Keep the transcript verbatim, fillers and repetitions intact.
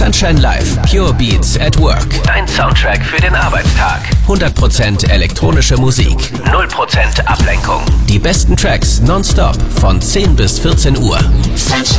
Sunshine Live, Pure Beats at Work. Dein Soundtrack für den Arbeitstag. hundert Prozent elektronische Musik, null Prozent Ablenkung. Die besten Tracks nonstop von zehn bis vierzehn Uhr.